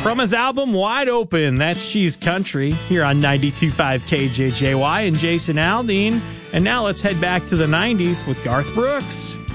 From his album Wide Open, that's Cheese Country, here on 92.5 KJJY and Jason Aldean. And now let's head back to the 90s with Garth Brooks.